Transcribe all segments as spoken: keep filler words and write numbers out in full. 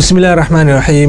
بسم الله الرحمن الرحيم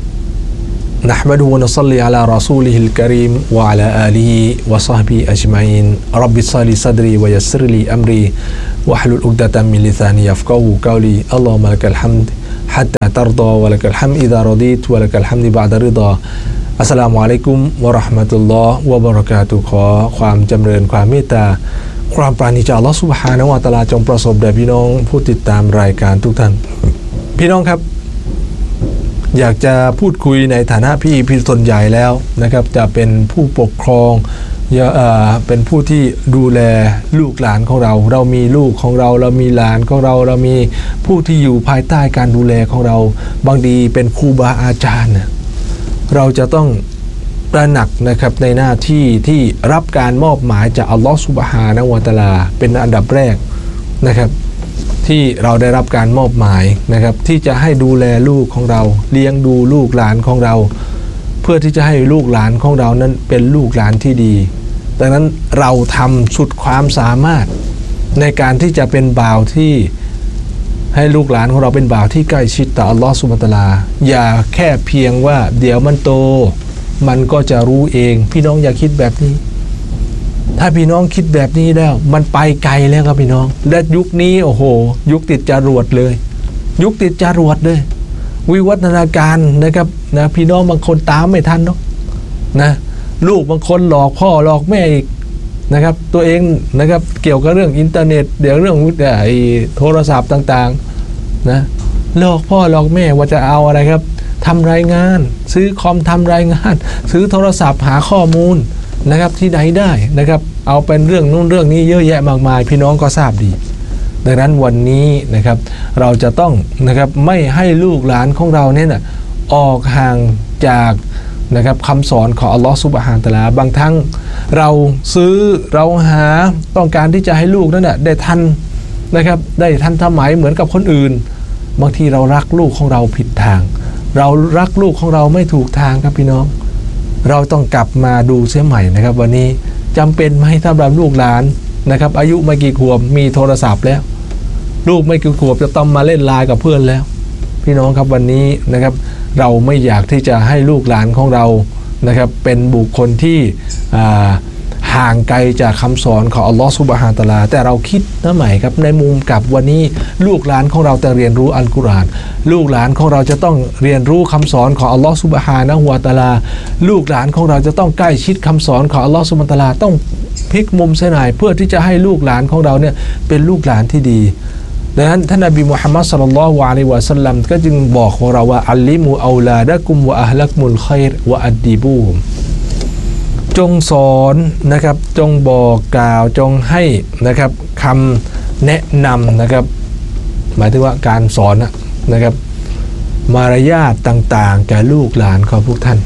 نحمده ونصلي على رسوله الكريم وعلى آله وصحبه أجمعين رب اشرح لي صدري ويسر لي أمري واحلل عقدة من لساني يفقهوا قولي اللهم لك الحمد حتى ترضى ولك الحمد إذا رضيت ولك الحمد بعد رضاอัสสลามุอะลัยกุมวะเราะห์มะตุลลอฮ์วะบะเราะกาตุฮ์ขอความจำเริญความเมตตาความปราณีจากอัลเลาะห์ซุบฮานะฮูวะตะอาลาจงประสบแด่พี่น้องผู้ติดตามรายการทุกท่านพี่น้องครับอยากจะพูดคุยในฐานะพี่พี่ส่วนใหญ่แล้วนะครับจะเป็นผู้ปกครองเป็นผู้ที่ดูแลลูกหลานของเราเรามีลูกของเราเรามีหลานของเราเรามีผู้ที่อยู่ภายใต้การดูแลของเราบางทีเป็นครูบาอาจารย์เราจะต้องตระหนักนะครับในหน้าที่ที่รับการมอบหมายจากอัลลอฮฺซุบฮานะฮูวะตะอาลาเป็นอันดับแรกนะครับที่เราได้รับการมอบหมายนะครับที่จะให้ดูแลลูกของเราเลี้ยงดูลูกหลานของเราเพื่อที่จะให้ลูกหลานของเรานั้นเป็นลูกหลานที่ดีดังนั้นเราทำสุดความสามารถในการที่จะเป็นบ่าวที่ให้ลูกหลานของเราเป็นบ่าวที่ใกล้ชิดต่ออัลลอฮฺซุบฮานะฮูวะตะอาลาอย่าแค่เพียงว่าเดี๋ยวมันโตมันก็จะรู้เองพี่น้องอย่าคิดแบบนี้ถ้าพี่น้องคิดแบบนี้แล้วมันไปไกลแล้วครับพี่น้องและยุคนี้โอ้โหยุคติดจรวดเลยยุคติดจรวดเลยวิวัฒนาการนะครับนะพี่น้องบางคนตามไม่ทันเนาะนะลูกบางคนหลอกพ่อหลอกแม่อีกนะครับตัวเองนะครับเกี่ยวกับเรื่องอินเทอร์เน็ตเดี๋ยวเรื่องไอ้โทรศัพท์ต่างๆนะหลอกพ่อหลอกแม่ว่าจะเอาอะไรครับทำรายงานซื้อคอมทำรายงานซื้อโทรศัพท์หาข้อมูลนะครับที่ไหนได้นะครับเอาเป็นเรื่องนู่นเรื่องนี้เยอะแยะมากมายพี่น้องก็ทราบดีดังนั้นวันนี้นะครับเราจะต้องนะครับไม่ให้ลูกหลานของเราเนี่ยนะออกห่างจากนะครับคำสอนของอัลลอฮฺซุบฮานะฮูวะตะอาลาบางครั้งเราซื้อเราหาต้องการที่จะให้ลูกนั้นนะได้ทันนะครับได้ทันสมัยเหมือนกับคนอื่นบางทีเรารักลูกของเราผิดทางเรารักลูกของเราไม่ถูกทางครับพี่น้องเราต้องกลับมาดูเสียใหม่นะครับวันนี้จำเป็นไหมสำหรับลูกหลานนะครับอายุไม่กี่ขวบมีโทรศัพท์แล้วลูกไม่กี่ขวบจะต้องมาเล่นไลน์กับเพื่อนแล้วพี่น้องครับวันนี้นะครับเราไม่อยากที่จะให้ลูกหลานของเรานะครับเป็นบุคคลที่ห่างไกลจากคำสอนของอัลลอฮฺซุบฮานะฮูวะตะอาลาแต่เราคิดนะใหม่ครับในมุมกับวันนี้ลูกหลานของเราจะเรียนรู้อัลกุรอานลูกหลานของเราจะต้องเรียนรู้คำสอนของอัลลอฮฺซุบฮานะฮูวะตะอาลาลูกหลานของเราจะต้องใกล้ชิดคำสอนของอัลลอฮฺซุบฮานะฮูวะตะอาลาต้องพลิกมุมเสียหน่อยเพื่อที่จะให้ลูกหลานของเราเนี่ยเป็นลูกหลานที่ดีดังนั้นท่านนบีมุฮัมมัดศ็อลลัลลอฮุอะลัยฮิวะซัลลัมก็จึงบอกของเราว่าอัลลิมูเอาลาดะกุมวะอะฮลักมุลค็อยรวะอัดดีบูฮุมจงสอนนะครับจงบอกกล่าวจงให้นะครับคำแนะนำนะครับหมายถึงว่าการสอนนะครับมารยาทต่างๆแก่ลูกหลานของพวกท่าน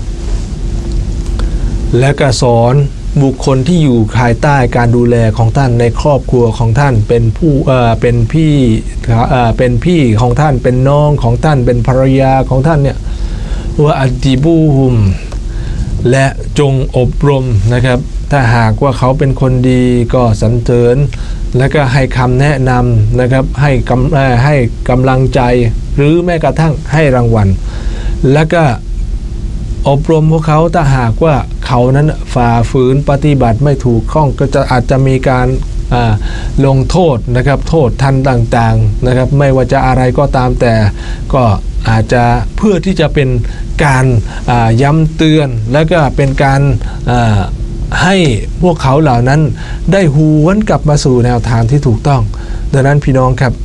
และก็สอนบุคคลที่อยู่ภายใต้การดูแลของท่านในครอบครัวของท่านเป็นผู้เอ่อเป็นพี่เอ่อเป็นพี่ของท่านเป็นน้องของท่านเป็นภรรยาของท่านเนี่ยว่าอัดดีบูฮุมและจงอบรมนะครับถ้าหากว่าเขาเป็นคนดีก็สรรเสริญและก็ให้คำแนะนำนะครับให้กำให้กำลังใจหรือแม้กระทั่งให้รางวัลและก็อบรมพวกเขาถ้าหากว่าเขานั้นฝ่าฝืนปฏิบัติไม่ถูกข้องก็จะอาจจะมีการลงโทษนะครับโทษทันต่างๆนะครับไม่ว่าจะอะไรก็ตามแต่ก็อาจจะเพื่อที่จะเป็นการย้ำเตือนและก็เป็นการให้พวกเขาเหล่านั้นได้หวนกลับมาสู่แนวทางที่ถูกต้องดังนั้นพี่น้องครับ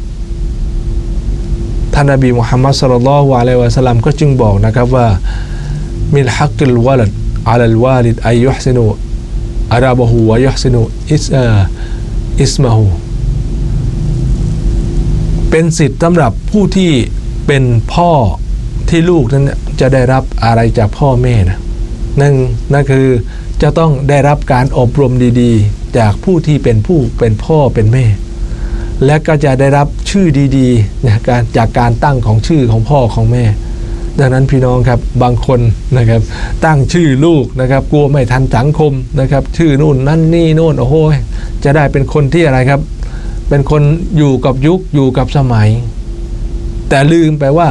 ท่านนบีมุฮัมมัดศ็อลลัลลอฮุอะลัยฮิวะซัลลัมก็จึงบอกนะครับว่ามินฮักกิลวะลัดอะลัลวาลิดอัยยุฮซินุอาราบะฮูวะยุฮซินุอิสอิสมะฮูเป็นสิทธิ์สำหรับผู้ที่เป็นพ่อที่ลูกนั้นจะได้รับอะไรจากพ่อแม่นะนั่นนั่นคือจะต้องได้รับการอบรมดีๆจากผู้ที่เป็นผู้เป็นพ่อเป็นแม่และก็จะได้รับชื่อดีๆจากจากการตั้งของชื่อของพ่อของแม่ดังนั้นพี่น้องครับบางคนนะครับตั้งชื่อลูกนะครับกลัวไม่ทันสังคมนะครับชื่อนู่นนั่นนี่นู่นโอ้โหจะได้เป็นคนที่อะไรครับเป็นคนอยู่กับยุคอยู่กับสมัยแต่ลืมไปว่า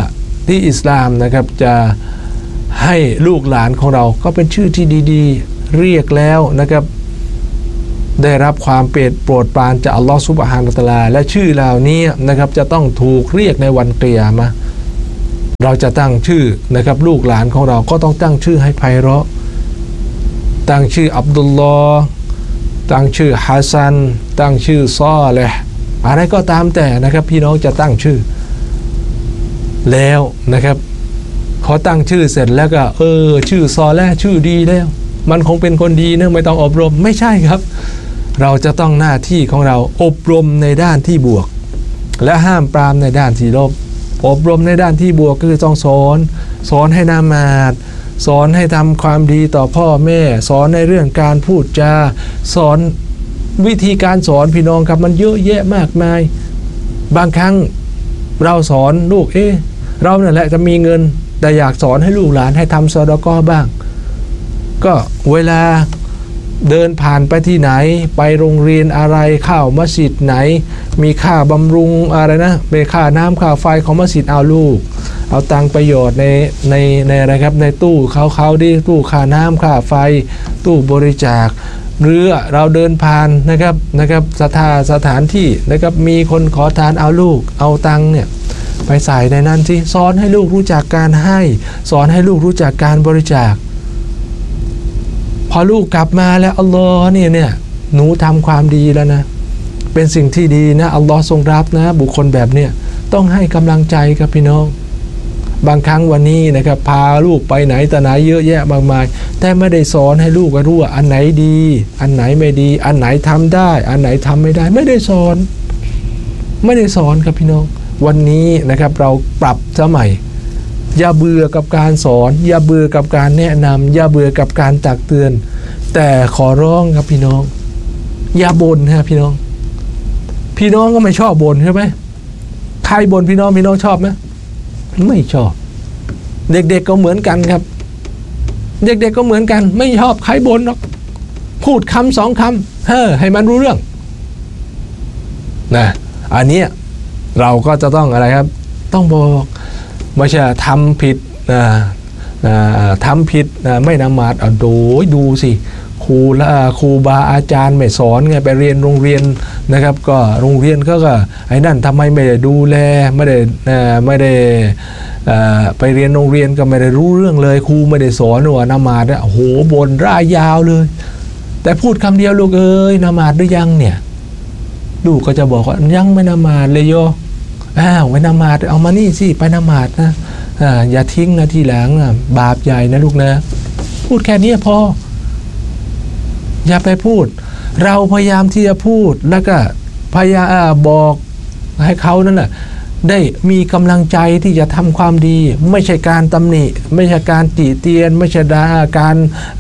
ที่อิสลามนะครับจะให้ลูกหลานของเราก็เป็นชื่อที่ดีๆเรียกแล้วนะครับได้รับความเปรตโปรดปรานจากอัลลอฮฺซุบฮานะฮูวะตะอาลาและชื่อเหล่านี้นะครับจะต้องถูกเรียกในวันกิยามะห์เราจะตั้งชื่อนะครับลูกหลานของเราก็ต้องตั้งชื่อให้ไพเราะตั้งชื่ออับดุลลอฮ์ตั้งชื่อฮัสซันตั้งชื่อซอเลห์อะไรก็ตามแต่นะครับพี่น้องจะตั้งชื่อแล้วนะครับพอตั้งชื่อเสร็จแล้วก็เออชื่อซอเลห์ชื่อดีแล้วมันคงเป็นคนดีนะไม่ต้องอบรมไม่ใช่ครับเราจะต้องหน้าที่ของเราอบรมในด้านที่บวกและห้ามปรามในด้านที่ลบอบรมในด้านที่บวกก็คือต้องสอนสอนให้นามาดสอนให้ทำความดีต่อพ่อแม่สอนในเรื่องการพูดจาสอนวิธีการสอนพี่น้องครับมันเยอะแยะมากมายบางครั้งเราสอนลูกเอ๊ะเราเนี่ยแหละจะมีเงินแต่อยากสอนให้ลูกหลานให้ทำซอดาเกาะห์บ้างก็เวลาเดินผ่านไปที่ไหนไปโรงเรียนอะไรเข้ามัสยิดไหนมีค่าบำรุงอะไรนะเป็นค่าน้ำค่าไฟของมัสยิดเอาลูกเอาตังประโยชน์ในในในอะไรครับในตู้เขาเขาดิตู้ค่าน้ำค่าไฟตู้บริจาคหรือเราเดินผ่านนะครับนะครับสถานสถานที่นะครับมีคนขอทานเอาลูกเอาตังเนี่ยไปใส่ในนั้นที่สอนให้ลูกรู้จักการให้สอนให้ลูกรู้จักการบริจาคพอลูกกลับมาแล้วอัลลอฮ์เนี่ยเนี่ยหนูทำความดีแล้วนะเป็นสิ่งที่ดีนะอัลลอฮ์ทรงรับนะบุคคลแบบเนี้ยต้องให้กำลังใจกับพี่น้องบางครั้งวันนี้นะครับพาลูกไปไหนแต่ไหนเยอะแยะมากมายแต่ไม่ได้สอนให้ลูกรู้ว่าอันไหนดีอันไหนไม่ดีอันไหนทำได้อันไหนทำไม่ได้ไม่ได้สอนไม่ได้สอนครับพี่น้องวันนี้นะครับเราปรับสมัยอย่าเบื่อกับการสอนอย่าเบื่อกับการแนะนำอย่าเบื่อกับการตักเตือนแต่ขอร้องครับพี่น้องอย่าบ่นครับพี่น้องพี่น้องก็ไม่ชอบบ่นใช่ไหมใครบ่นพี่น้องพี่น้องชอบไหมไม่ชอบเด็กๆก็เหมือนกันครับเด็กๆก็เหมือนกันไม่ชอบใครบ่นหรอกพูดคำสองคำเฮ้อให้มันรู้เรื่องนะอันนี้เราก็จะต้องอะไรครับต้องบอกไม่ใช่ทำผิดนะทำผิดนะไม่นมาดอ่ะดูดูสิครูละครูบาอาจารย์ไม่สอนไงไปเรียนโรงเรียนนะครับก็โรงเรียนก็ก็ไอ้นั่นทำไมไม่ได้ดูแลไม่ได้ไม่ได้ไปเรียนโรงเรียนก็ไม่ได้รู้เรื่องเลยครูไม่ได้สอนว่านมาดอ่ะโอ้โหบ่นร่ายยาวเลยแต่พูดคำเดียวลูกเอ้ยนมาดหรือยังเนี่ยลูกก็จะบอกว่ายังไม่นมาดเลยโยอ้าวไปนมาดเอามานี่สิไปนมาดนะอ่าอย่าทิ้งนะทีหลังนะบาปใหญ่นะลูกนะพูดแค่นี้พออย่าไปพูดเราพยายามที่จะพูดแล้วก็พยายามบอกให้เขานั่นแหละได้มีกำลังใจที่จะทำความดีไม่ใช่การตำหนิไม่ใช่การติเตียนไม่ใช่การ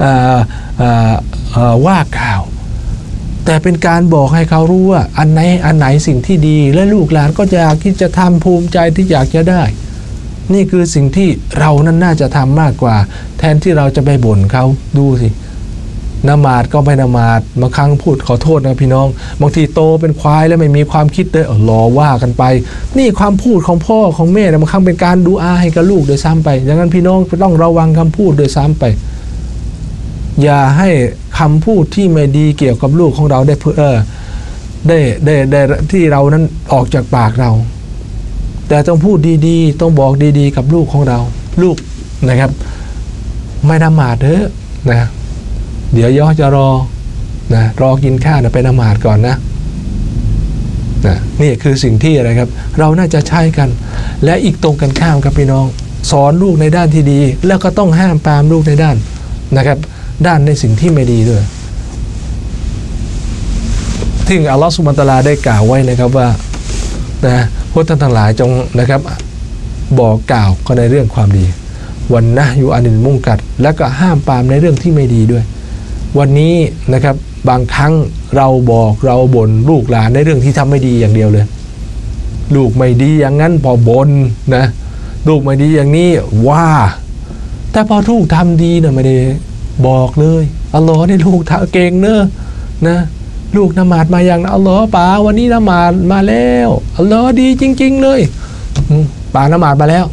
ว่ากล่าวแต่เป็นการบอกให้เขารู้ว่าอันไหนอันไหนสิ่งที่ดีและลูกหลานก็อยากที่จะทำภูมิใจที่อยากจะได้นี่คือสิ่งที่เรานั้นน่าจะทำมากกว่าแทนที่เราจะไปบ่นเขาดูสินมาดก็ไม่นมาดบางครั้งพูดขอโทษนะพี่น้องบางทีโตเป็นควายแล้วไม่มีความคิดเลยรอว่ากันไปนี่ความพูดของพ่อของแม่บางครั้งเป็นการดูอาให้กับลูกโดยซ้ำไปดังนั้นพี่น้องต้องระวังคำพูดโดยซ้ำไปอย่าให้คำพูดที่ไม่ดีเกี่ยวกับลูกของเราได้เออได้ได้ได้ที่เรานั้นออกจากปากเราแต่ต้องพูดดีๆต้องบอกดีๆกับลูกของเราลูกนะครับไม่นมาดเถอะนะเดี๋ยวย่อจะรอนะรอกินข้าวนะไปนมาดก่อนนะนะนี่คือสิ่งที่อะไรครับเราน่าจะใช้กันและอีกตรงกันข้ามกับพี่น้องสอนลูกในด้านที่ดีแล้วก็ต้องห้ามปรามลูกในด้านนะครับด้านในสิ่งที่ไม่ดีด้วยที่อัลลอฮฺซุบฮานะฮูวะตะอาลาได้กล่าวไว้นะครับว่านะพวกท่านทั้งหลายจงนะครับบอกกล่าวก็ในเรื่องความดีวันนะยูอานิลมุงกัรและก็ห้ามปรามในเรื่องที่ไม่ดีด้วยวันนี้นะครับบางครั้งเราบอกเราบ่นลูกหลานในเรื่องที่ทำไม่ดีอย่างเดียวเลยลูกไม่ดีอย่างนั้นพอบ่นนะลูกไม่ดีอย่างนี้ว่าแต่พอลูกทำดีเนี่ยไม่ได้บอกเลยอัลลอฮ์นี่ลูกเก่งเนอะนะลูกนมาดมาอย่างอัลลอฮ์ป๋าวันนี้นมาดมาแล้วอัลลอฮ์ดีจริงๆเลยป๋านมาดมาแล้ว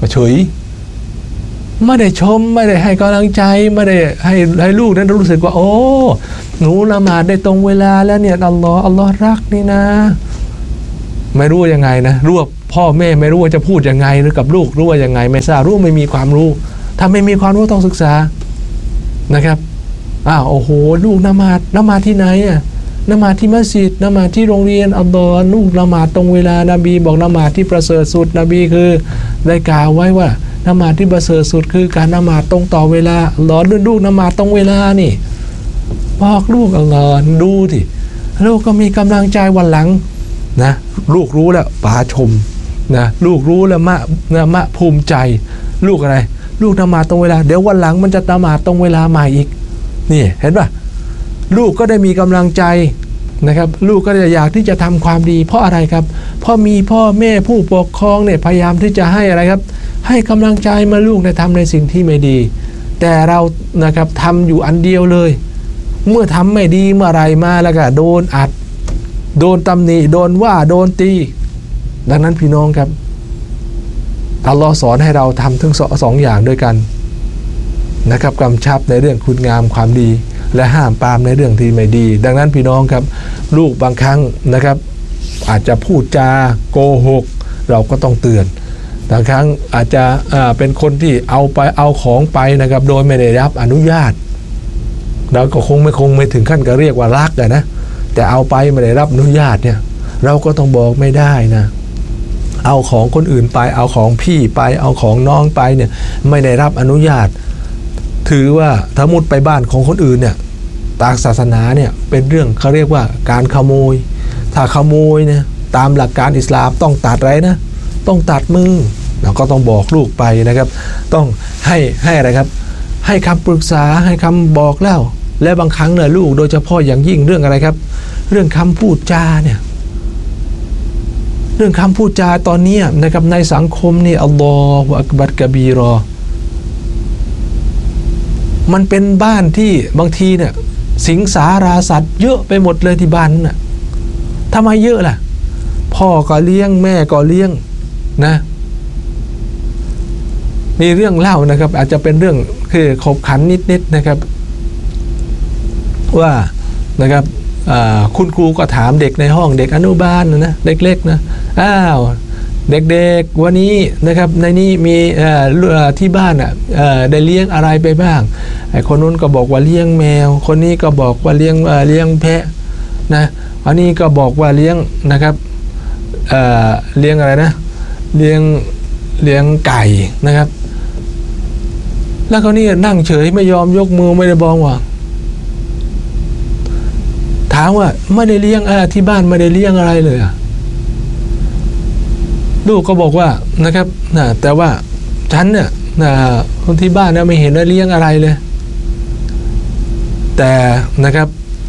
ก็เฉยไม่ได้ชมไม่ได้ให้กำลังใจไม่ได้ให้ให้ลูกนั้นรู้สึกว่าโอ้หนูละหมาดได้ตรงเวลาแล้วเนี่ยอัลลอฮ์อัลลอฮ์รักนี่นะไม่รู้ยังไงนะรู้ว่าพ่อแม่ไม่รู้ว่าจะพูดยังไงหรือกับลูกรู้ว่ายังไงไม่ทราบรู้ไม่มีความรู้ถ้าไม่มีความรู้ต้องศึกษานะครับอ้าวโอ้โหลูกละหมาดละหมาดที่ไหนอ่ะละหมาดที่มัสยิดละหมาดที่โรงเรียนอัลลอฮ์ลูกละหมาดตรงเวลานบีบอกละหมาดที่ประเสริฐสุดนบีคือได้กล่าวไว้ว่าละหมาดที่ประเสริฐสุดคือการละหมาดตรงต่อเวลาอัลลอฮ์ลูกละหมาดตรงเวลานี่บอกลูกอัลลอฮ์ดูสิลูกก็มีกำลังใจวันหลังนะลูกรู้แล้วป๋าชมนะลูกรู้แล้วมะนะมะภูมิใจลูกอะไรลูกละหมาดตรงเวลาเดี๋ยววันหลังมันจะละหมาดตรงเวลาใหม่อีกนี่เห็นป่ะลูกก็ได้มีกำลังใจนะครับลูกก็จะอยากที่จะทำความดีเพราะอะไรครับเพราะมีพ่อแม่ผู้ปกครองเนี่ยพยายามที่จะให้อะไรครับให้กำลังใจมาลูกในทำในสิ่งที่ไม่ดีแต่เรานะครับทำอยู่อันเดียวเลยเมื่อทำไม่ดีเมื่อไรมาแล้วก็โดนอัดโดนตำหนิโดนว่าโดนตีดังนั้นพี่น้องครับอัลลอฮ์สอนให้เราทำทั้งสองอย่างด้วยกันนะครับกำชับในเรื่องคุณงามความดีและห้ามปรามในเรื่องที่ไม่ดีดังนั้นพี่น้องครับลูกบางครั้งนะครับอาจจะพูดจาโกหกเราก็ต้องเตือนบางครั้งอาจจะเป็นคนที่เอาไปเอาของไปนะครับโดยไม่ได้รับอนุญาตเราก็คงไม่คงไม่ถึงขั้นก็เรียกว่ารักอะนะแต่เอาไปไม่ได้รับอนุญาตเนี่ยเราก็ต้องบอกไม่ได้นะเอาของคนอื่นไปเอาของพี่ไปเอาของน้องไปเนี่ยไม่ได้รับอนุญาตถือว่าถ้ามุดไปบ้านของคนอื่นเนี่ยตามศาสนาเนี่ยเป็นเรื่องเขาเรียกว่าการขโมยถ้าขโมยเนี่ยตามหลักการอิสลามต้องตัดอะไรนะต้องตัดมือเราก็ต้องบอกลูกไปนะครับต้องให้ให้อะไรครับให้คำปรึกษาให้คำบอกเล่าและบางครั้งเนี่ยลูกโดยเฉพาะอย่างยิ่งเรื่องอะไรครับเรื่องคำพูดจาเนี่ยเรื่องคำพูดจาตอนนี้นะครับในสังคมนี่อัลลอฮฺอักบัรกะบีรอมันเป็นบ้านที่บางทีเนี่ยสิงสาราสัตว์เยอะไปหมดเลยที่บ้านน่ะทำไมเยอะล่ะพ่อก็เลี้ยงแม่ก็เลี้ยงนะมีเรื่องเล่านะครับอาจจะเป็นเรื่องคือขบขันนิดๆนะครับว่านะครับคุณครูก็ถามเด็กในห้องเด็กอนุบาลนะนะเล็กๆนะอ้าวเด็กๆวันนี้นะครับในนี้มีที่บ้านอ่ะได้เลี้ยงอะไรไปบ้างไอ้คนนู้นก็บอกว่าเลี้ยงแมวคนนี้ก็บอกว่าเลี้ยงเลี้ยงแพะนะอันนี้ก็บอกว่าเลี้ยงนะครับเอ่อเลี้ยงอะไรนะเลี้ยงเลี้ยงไก่นะครับแล้วเขานี่นั่งเฉยไม่ยอมยกมือไม่ได้บอกว่าถามว่าไม่ได้เลี้ยงอะไรที่บ้านไม่ได้เลี้ยงอะไรเลยอ่ะลูกก็บอกว่านะครับนะแต่ว่าฉันเนี่ยนะคนที่บ้านเนี่ยไม่เห็นว่าเลี้ยงอะไรเลยแต่นะครับ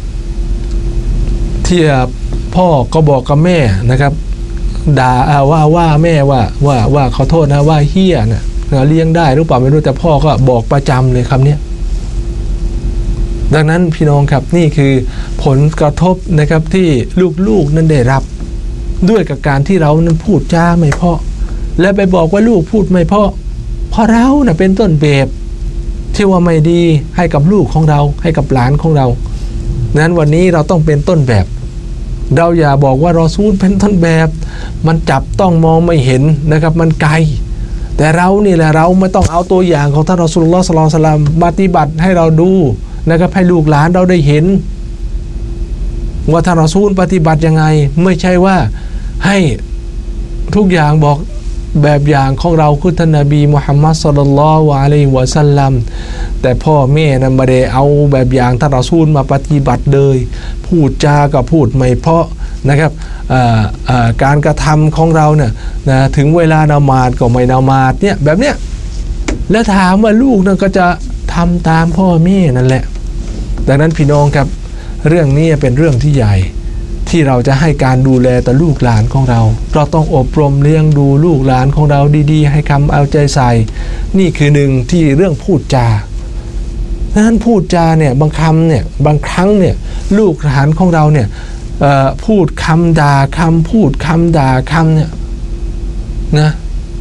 ที่พ่อก็บอกกับแม่นะครับด่าว่าว่าแม่ว่าว่าว่าขอโทษนะว่าเฮี้ยนะเลี้ยงได้หรือเปล่าไม่รู้แต่พ่อก็บอกประจำเลยคำนี้ดังนั้นพี่น้องครับนี่คือผลกระทบนะครับที่ลูกๆนั้นได้รับด้วยกับการที่เรานั้นพูดจาไม่เพราะและไปบอกว่าลูกพูดไม่เพราะเพราะเราน่ะเป็นต้นแบบที่ว่าไม่ดีให้กับลูกของเราให้กับหลานของเรานั้นวันนี้เราต้องเป็นต้นแบบเราอย่าบอกว่ารอซูลเป็นต้นแบบมันจับต้องมองไม่เห็นนะครับมันไกลแต่เรานี่แหละเราไม่ต้องเอาตัวอย่างของท่านรอซูลุลลอฮ์ ศ็อลลัลลอฮุอะลัยฮิวะซัลลัมปฏิบัติให้เราดูนะครับให้ลูกหลานเราได้เห็นว่าท่านรอซูลปฏิบัติยังไงไม่ใช่ว่าให้ทุกอย่างบอกแบบอย่างของเราคือท่านนบีมุฮัมมัดศ็อลลัลลอฮุอะลัยฮิวะซัลลัมแต่พ่อแม่นั้นไม่ได้เอาแบบอย่างท่านรอซูลมาปฏิบัติเลยพูดจาก็พูดไม่เพราะนะครับการกระทำของเราเนี่ยนะถึงเวลาละหมาดก็ไม่ละหมาดเนี่ยแบบเนี้ยแล้วถามว่าลูกนั่นก็จะทำตามพ่อแม่นั่นแหละดังนั้นพี่น้องครับเรื่องนี้เป็นเรื่องที่ใหญ่ที่เราจะให้การดูแลต่อลูกหลานของเราเราต้องอบรมเลี้ยงดูลูกหลานของเราดีๆให้คำเอาใจใส่นี่คือหนึ่งที่เรื่องพูดจาดังนั้นพูดจาเนี่ยบางคำเนี่ยบางครั้งเนี่ยลูกหลานของเราเนี่ยพูดคำด่าคำพูดคำด่าคำเนี่ยนะไป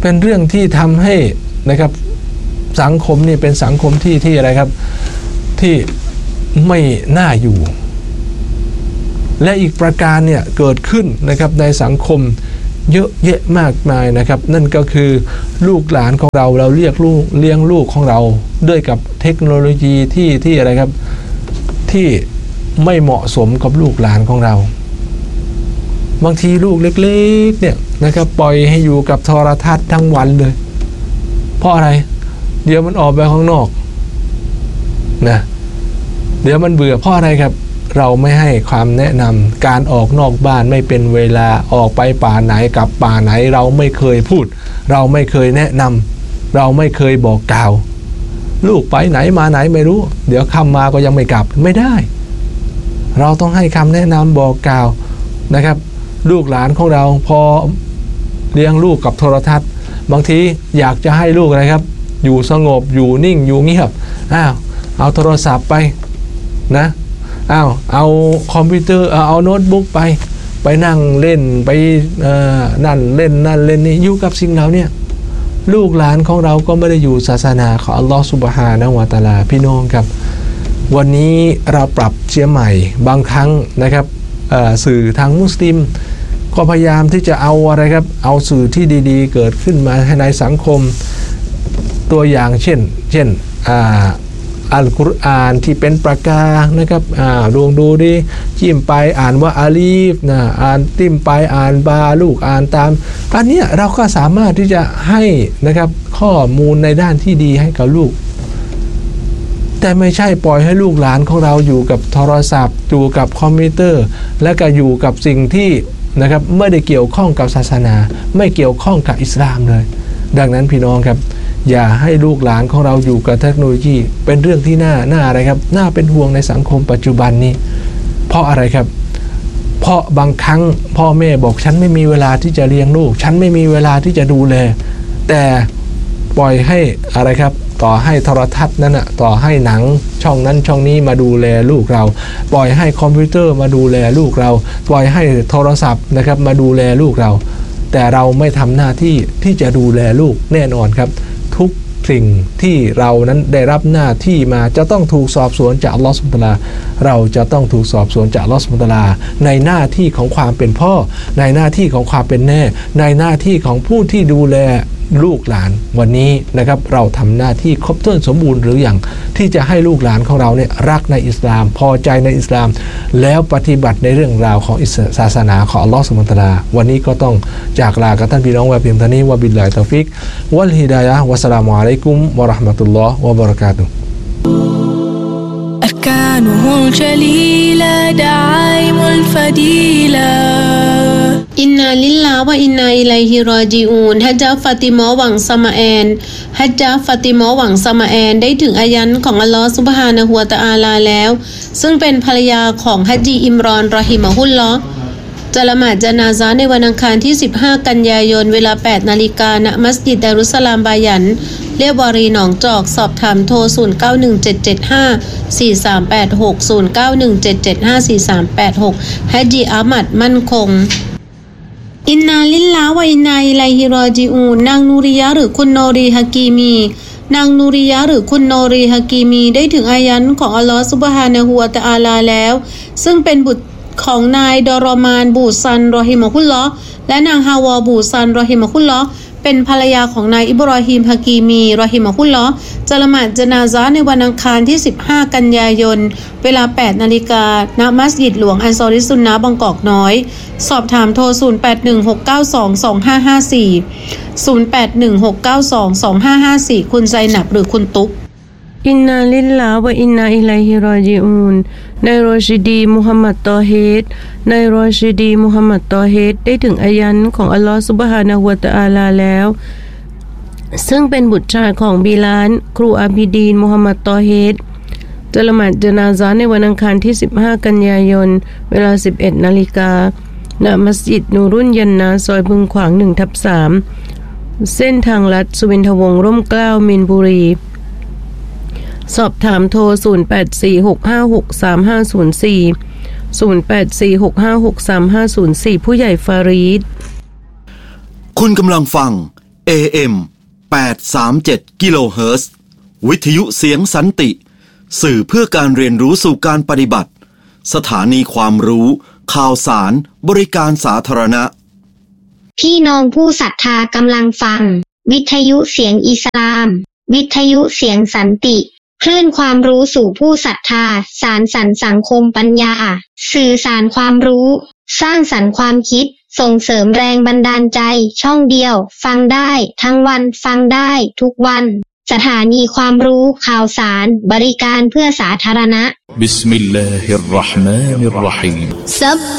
เป็นเรื่องที่ทำให้นะครับสังคมนี่เป็นสังคมที่ที่อะไรครับที่ไม่น่าอยู่และอีกประการเนี่ยเกิดขึ้นนะครับในสังคมเยอะแยะมากมายนะครับนั่นก็คือลูกหลานของเราเราเรียกลูกเลี้ยงลูกของเราด้วยกับเทคโนโลยีที่ที่อะไรครับที่ไม่เหมาะสมกับลูกหลานของเราบางทีลูกเล็กๆเนี่ยนะครับปล่อยให้อยู่กับโทรทัศน์ทั้งวันเลยเพราะอะไรเดี๋ยวมันออกไปข้างนอกนะเดี๋ยวมันเบื่อเพราะอะไรครับเราไม่ให้ความแนะนำการออกนอกบ้านไม่เป็นเวลาออกไปป่าไหนกับป่าไหนเราไม่เคยพูดเราไม่เคยแนะนำเราไม่เคยบอกกล่าวลูกไปไหนมาไหนไม่รู้เดี๋ยวค่ำมาก็ยังไม่กลับไม่ได้เราต้องให้คำแนะนำบอกกล่าวนะครับลูกหลานของเราพอเลี้ยงลูกกับโทรทัศน์บางทีอยากจะให้ลูกอะไรครับอยู่สงบอยู่นิ่งอยู่เงียบอ้าวเอาโทรศัพท์ไปนะอ้าวเอาคอมพิวเตอร์เอาเอาโน้ตบุ๊กไปไปนั่งเล่นไปเอ่อนั่นเล่นนั่นเล่นนี่อยู่กับสิ่งเหล่านี้ลูกหลานของเราก็ไม่ได้อยู่ศาสนาของอัลลอฮฺซุบฮานะฮูวะตะอาลาพี่น้องครับวันนี้เราปรับเชียร์ใหม่บางครั้งนะครับสื่อทางมุสลิมก็พยายามที่จะเอาอะไรครับเอาสื่อที่ดีๆเกิดขึ้นมาให้ในสังคมตัวอย่างเช่นเช่นอ่าอัลกุรอานที่เป็นปากกานะครับอ่าดวงดูดิจิ้มไปอ่านว่าอาลีฟนะอ่านติ้มไปอ่านบาลูกอ่านตามอันนี้เราก็สามารถที่จะให้นะครับข้อมูลในด้านที่ดีให้กับลูกแต่ไม่ใช่ปล่อยให้ลูกหลานของเราอยู่กับโทรศัพท์อยู่กับคอมพิวเตอร์และก็อยู่กับสิ่งที่นะครับไม่ได้เกี่ยวข้องกับศาสนาไม่เกี่ยวข้องกับอิสลามเลยดังนั้นพี่น้องครับอย่าให้ลูกหลานของเราอยู่กับเทคโนโลยีเป็นเรื่องที่น่าน่าอะไรครับน่าเป็นห่วงในสังคมปัจจุบันนี้เพราะอะไรครับเพราะบางครั้งพ่อแม่บอกฉันไม่มีเวลาที่จะเลี้ยงลูกฉันไม่มีเวลาที่จะดูแลแต่ปล่อยให้อะไรครับต่อให้โทรทัศน์นั้นน่ะต่อให้หนังช่องนั้นช่องนี้มาดูแลลูกเราปล่อยให้คอมพิวเตอร์มาดูแลลูกเราปล่อยให้โทรศัพท์นะครับมาดูแลลูกเราแต่เราไม่ทำหน้าที่ที่จะดูแลลูกแน่นอนครับทุกสิ่งที่เรานั้นได้รับหน้าที่มาจะต้องถูกสอบสวนจากอัลลอฮฺซุบฮานะฮูวะตะอาลาเราจะต้องถูกสอบสวนจากอัลลอฮฺซุบฮานะฮูวะตะอาลาในหน้าที่ของความเป็นพ่อในหน้าที่ของความเป็นแม่ในหน้าที่ของผู้ที่ดูแลลูกหลานวันนี้นะครับเราทำหน้าที่ครบถ้วนสมบูรณ์หรืออย่างที่จะให้ลูกหลานของเราเนี่ยรักในอิสลามพอใจในอิสลามแล้วปฏิบัติในเรื่องราวของศาสนาของอัลลอฮฺซุบฮานะฮูวะตะอาลาวันนี้ก็ต้องจากลากับท่านพี่น้องไว้เพียงเท่านี้วะบิลลาฮิตอฟิกวัลฮิดายะฮ์วะสสลามุอะลัยกุมวะเราะห์มะตุลลอฮ์วะบะเราะกาตุฮ์ أركانه الجليلة دعائم الفضيلةอินนาลิลลาฮ์วะอินนาอิลัยฮิรอญิอูนฮัจญะฟาติมาหวังสมาแอนฮัจญะฟาติมาหวังสมาแอนได้ถึงอายันของอัลลอฮฺซุบฮานะฮูวะตะอาลาแล้วซึ่งเป็นภรรยาของฮัจญีอิมรอนรอฮิมะฮุลลอฮ์จะละหมาดญะนาซะห์ในวันอังคารที่สิบห้ากันยายนเวลา แปดนาฬิกา ณ มัสยิดดารุสสลามบายันเรียบวารีหนองจอกสอบถามโทรศูนย์ เก้า หนึ่ง เจ็ด เจ็ด ห้า สี่ สาม แปด หก ศูนย์ เก้า หนึ่ง เจ็ด เจ็ด ห้า สี่ สาม แปด หกฮัจญีอามัดมั่นคงอินนาลิลลาฮ์วะอินนาอิลัยฮิรอญิอูนนางนูริยะหรือคุณโนรีฮะกีมีนางนูริยะหรือคุณโนรีฮะกีมีได้ถึงอายันของอัลลอฮฺซุบฮานะฮูวะตะอาลาแล้วซึ่งเป็นบุตรของนายดอรอมานบูซันรอฮิมะฮุลลอฮ์และนางฮาวาบูซันรอฮิมะฮุลลอฮ์เป็นภรรยาของนายอิบรอฮีมฮะกีมีรอฮิมะฮุลลอฮ์จะละหมาดญะนาซะห์ในวันอังคารที่สิบห้ากันยายนเวลา แปดนาฬิกา ณ มัสยิดหลวงอันซอริซุนนะห์บางกอกน้อยสอบถามโทรศูนย์ แปด หนึ่ง หก เก้า สอง สอง ห้า ห้า สี่ ศูนย์ แปด หนึ่ง หก เก้า สอง สอง ห้า ห้า สี่คุณไซนับหรือคุณตุ๊กอินนาลิลลาฮ์วะอินนาอิลัยฮิรอญิอูนนายรอชิดีมุฮัมมัดตอฮีดนายรอชิดีมุฮัมมัดตอฮีดได้ถึงอายันของอัลลอฮฺซุบฮานะฮูวะตะอาลาแล้วซึ่งเป็นบุตรชายของบิลาลครูอาบิดีนมุฮัมมัดตอฮีดจะละหมาดญะนาซะห์ในวันอังคารที่สิบห้ากันยายนเวลา สิบเอ็ดนาฬิกา ณ มัสยิดนูรุนยันนาซอยบึงขวาง หนึ่งทับสาม เส้นทางลัดสุวินทวงศ์ร่มเกล้ามีนบุรีสอบถามโทรศูนย์ แปด สี่ หก ห้า หก สาม ห้า ศูนย์ สี่ ศูนย์ แปด สี่ หก ห้า หก สาม ห้า ศูนย์ สี่ผู้ใหญ่ฟารีดคุณกำลังฟังเอ เอ็ม แปดร้อยสามสิบเจ็ด กิโลเฮิรตซ์วิทยุเสียงสันติสื่อเพื่อการเรียนรู้สู่การปฏิบัติสถานีความรู้ข่าวสารบริการสาธารณะพี่น้องผู้ศรัทธากำลังฟังวิทยุเสียงอิสลามวิทยุเสียงสันติคลื่นความรู้สู่ผู้ศรัทธาสานสรรค์สังคมปัญญาสื่อสารความรู้สร้างสรรค์ความคิดส่งเสริมแรงบันดาลใจช่องเดียวฟังได้ทั้งวันฟังได้ทุกวันสถานีความรู้ข่าวสารบริการเพื่อสาธารณะบิสมิลลาฮิรเราะห์มานิรเราะฮีม